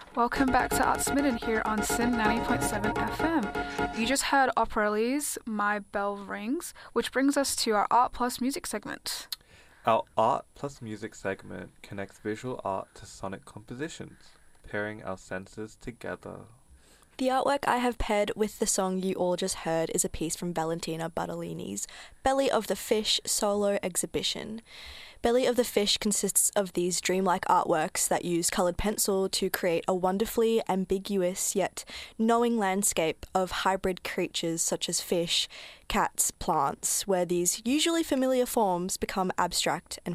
Welcome back to Arts Midden here on Sin 90.7 FM. You just heard Operelli's My Bell Rings, which brings us to our Art Plus Music segment. Our Art Plus Music segment connects visual art to sonic compositions, pairing our senses together. The artwork I have paired with the song you all just heard is a piece from Valentina Bartolini's Belly of the Fish solo exhibition. Belly of the Fish consists of these dreamlike artworks that use coloured pencil to create a wonderfully ambiguous yet knowing landscape of hybrid creatures such as fish, cats, plants, where these usually familiar forms become abstract and